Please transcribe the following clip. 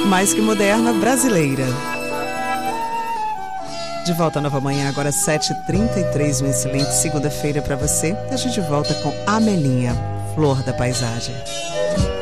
mais que moderna, brasileira. De volta à Nova Manhã, agora 7h33, uma excelente segunda-feira para você. A gente volta com Amelinha, Flor da Paisagem.